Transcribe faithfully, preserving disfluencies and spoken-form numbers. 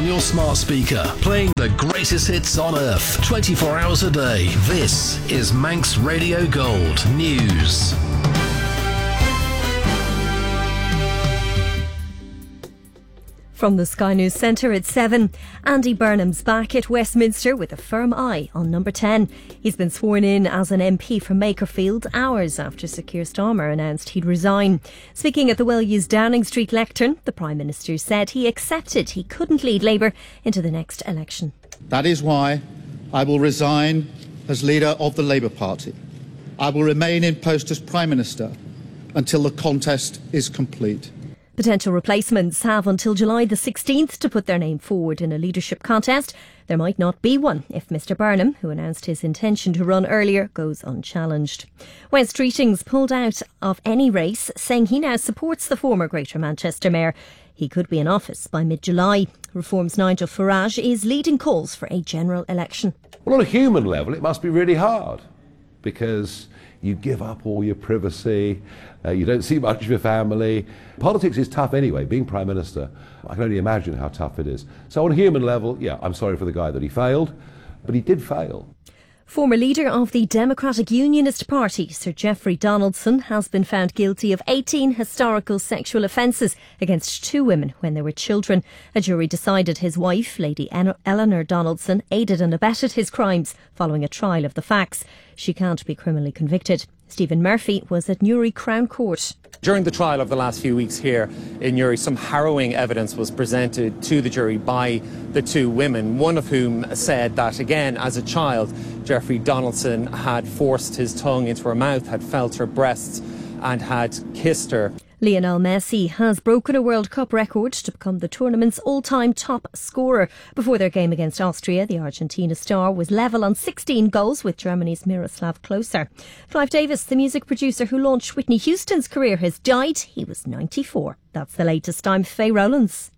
your smart speaker, playing the greatest hits on earth, twenty-four hours a day. This is Manx Radio Gold News. From the Sky News Centre at seven, Andy Burnham's back at Westminster with a firm eye on number ten. He's been sworn in as an M P from Makerfield hours after Sir Keir Starmer announced he'd resign. Speaking at the well-used Downing Street lectern, the Prime Minister said he accepted he couldn't lead Labour into the next election. That is why I will resign as leader of the Labour Party. I will remain in post as Prime Minister until the contest is complete. Potential replacements have until July the sixteenth to put their name forward in a leadership contest. There might not be one if Mr Burnham, who announced his intention to run earlier, goes unchallenged. Wes Streeting's pulled out of any race, saying he now supports the former Greater Manchester Mayor. He could be in office by mid-July. Reform's Nigel Farage is leading calls for a general election. Well, on a human level, it must be really hard because you give up all your privacy, uh, you don't see much of your family. Politics is tough anyway. Being Prime Minister, I can only imagine how tough it is. So on a human level, yeah, I'm sorry for the guy that he failed, but he did fail. Former leader of the Democratic Unionist Party, Sir Geoffrey Donaldson, has been found guilty of eighteen historical sexual offences against two women when they were children. A jury decided his wife, Lady Eleanor Donaldson, aided and abetted his crimes following a trial of the facts. She can't be criminally convicted. Stephen Murphy was at Newry Crown Court. During the trial of the last few weeks here in Newry, some harrowing evidence was presented to the jury by the two women, one of whom said that, again, as a child, Geoffrey Donaldson had forced his tongue into her mouth, had felt her breasts and had kissed her. Lionel Messi has broken a World Cup record to become the tournament's all-time top scorer. Before their game against Austria, the Argentina star was level on sixteen goals with Germany's Miroslav Klose. Clive Davis, the music producer who launched Whitney Houston's career, has died. He was ninety-four. That's the latest. I'm Faye Rowlands.